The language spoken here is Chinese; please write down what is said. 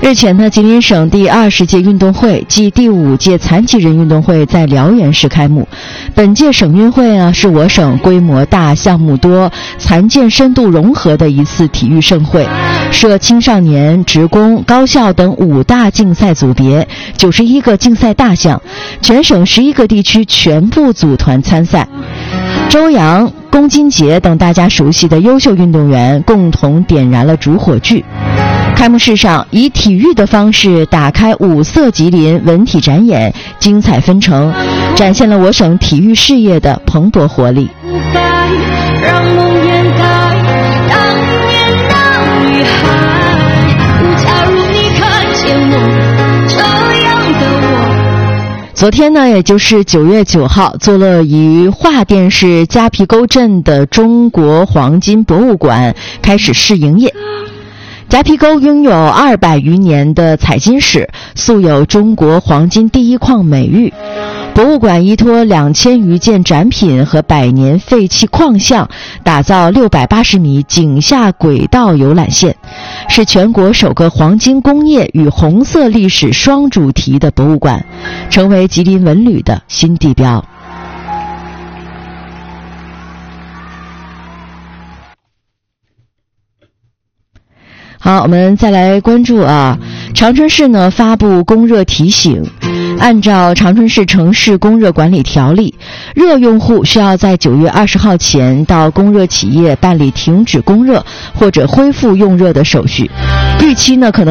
日前呢，吉林省第20届运动会暨第5届残疾人运动会在辽源市开幕。本届省运会呢，是我省规模大、项目多、残健深度融合的一次体育盛会，设青少年、职工、高校等5大竞赛组别，91个竞赛大项，全省11个地区全部组团参赛。周洋、龚金杰等大家熟悉的优秀运动员共同点燃了主火炬。开幕式上，以体育的方式打开五色吉林文体展演，精彩纷呈，展现了我省体育事业的蓬勃活力。昨天呢，也就是9月9号，坐落于桦甸市夹皮沟镇的中国黄金博物馆开始试营业。夹皮沟拥有200余年的采金史，素有中国黄金第一矿美誉。博物馆依托2000余件展品和100年废弃矿项，打造680米井下轨道游览线，是全国首个黄金工业与红色历史双主题的博物馆，成为吉林文旅的新地标。好，我们再来关注长春市呢发布供热提醒，按照长春市城市供热管理条例，热用户需要在9月20号前到供热企业办理停止供热或者恢复用热的手续，日期呢可能